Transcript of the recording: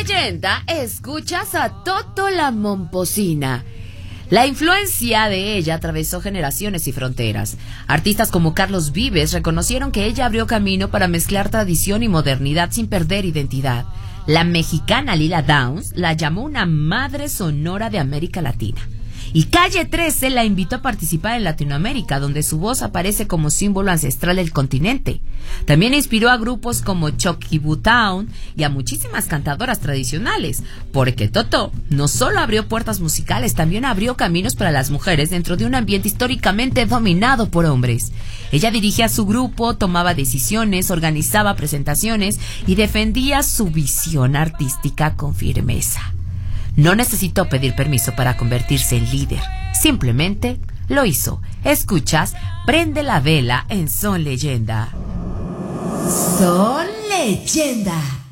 Leyenda, escuchas a Toto la Momposina. La influencia de ella atravesó generaciones y fronteras. Artistas como Carlos Vives reconocieron que ella abrió camino para mezclar tradición y modernidad sin perder identidad. La mexicana Lila Downs la llamó una madre sonora de América Latina. Y Calle 13 la invitó a participar en Latinoamérica, donde su voz aparece como símbolo ancestral del continente. También inspiró a grupos como Chucky Town y a muchísimas cantadoras tradicionales, porque Toto no solo abrió puertas musicales, también abrió caminos para las mujeres dentro de un ambiente históricamente dominado por hombres. Ella dirigía su grupo, tomaba decisiones, organizaba presentaciones y defendía su visión artística con firmeza. No necesitó pedir permiso para convertirse en líder. Simplemente lo hizo. Escuchas, Prende la Vela en Son Leyenda. Son Leyenda.